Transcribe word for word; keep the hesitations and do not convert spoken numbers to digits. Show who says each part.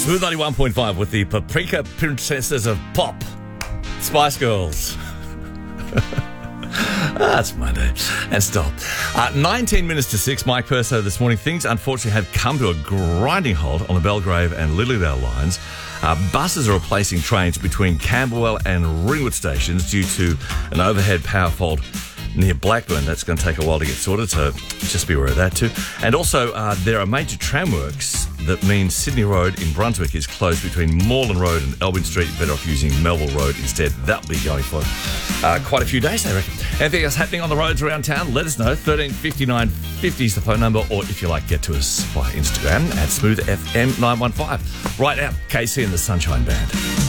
Speaker 1: Smooth ninety-one point five with the Paprika Princesses of Pop, Spice Girls. That's Monday. And stop. Uh, nineteen minutes to six, Mike Perso this morning. Things unfortunately have come to a grinding halt on the Belgrave and Lilydale lines. Uh, buses are replacing trains between Camberwell and Ringwood stations due to an overhead power fault near Blackburn. That's going to take a while to get sorted, so just be aware of that too. And also, uh, there are major tram works that means Sydney Road in Brunswick is closed between Moreland Road and Elgin Street. Better off using Melville Road instead. That'll be going for uh, quite a few days, I reckon. Anything else happening on the roads around town, let us know. thirteen fifty-nine fifty is the phone number, or if you like, get to us via Instagram at smooth f m nine one five. Right now, K C and the Sunshine Band.